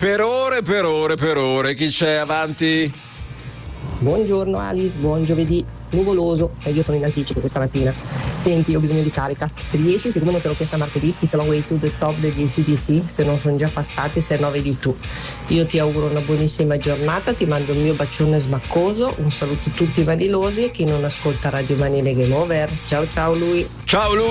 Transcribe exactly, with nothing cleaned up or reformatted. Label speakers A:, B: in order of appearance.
A: per ore, per ore, per ore. Chi c'è avanti?
B: Buongiorno Alice, buon giovedì. Nuvoloso e io sono in anticipo questa mattina. Senti, ho bisogno di carica. Se riesci, siccome non te l'ho chiesta martedì, It's a Long Way to the Top degli A C D C, se non sono già passati, se no vedi tu. Io ti auguro una buonissima giornata, ti mando il mio bacione smaccoso, un saluto a tutti i vanilosi e chi non ascolta Radio Vanille Game Over. Ciao ciao lui.
A: Ciao lui.